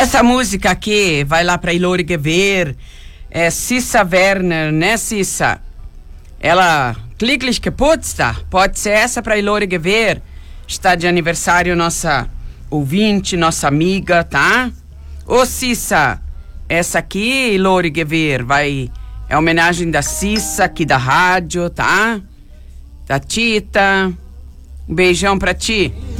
Essa música aqui vai lá pra Ilori Gewehr, é Cissa Werner, né, Cissa? Ela, Glücklich Geburtstag, pode ser essa pra Ilori Gewehr. Está de aniversário nossa ouvinte, nossa amiga, tá? Ô Cissa, essa aqui, Ilori Gewehr, é homenagem da Cissa aqui da rádio, tá? Da Tita. Um beijão pra ti.